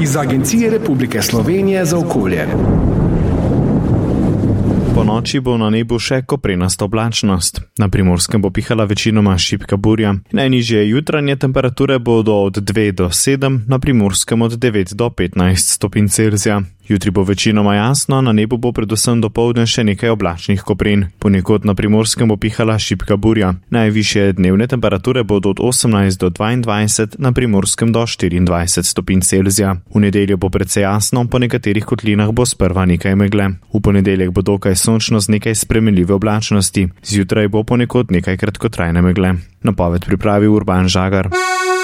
iz Agencije Republike Slovenije za okolje. Po noči bo na nebu še koprenasta oblačnost. Na Primorskem bo pihala večinoma šibka burja. Najnižje jutranje temperature bodo od 2 do 7, na Primorskem od 9 do 15 stopinj Celzija. Jutri bo večinoma jasno, na nebu bo predvsem dopoldne še nekaj oblačnih kopren. Ponekod na Primorskem bo pihala šibka burja. Najvišje dnevne temperature bodo od 18 do 22, na Primorskem do 24 stopinj Celzija. V nedeljo bo precej jasno, po nekaterih kotlinah bo sprva nekaj megle. V ponedeljek bo dokaj sončno z nekaj spremenljive oblačnosti. Zjutraj bo ponekod nekaj kratkotrajne megle. Napoved pripravi Urban Žagar.